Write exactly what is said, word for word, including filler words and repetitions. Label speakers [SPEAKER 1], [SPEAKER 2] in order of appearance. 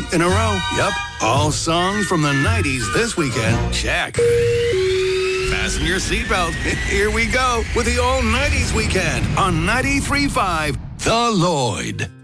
[SPEAKER 1] three in a row. Yep, all songs from the nineties this weekend. Check. Fasten your seatbelt. Here we go with the all nineties weekend on ninety-three point five The Lloyd.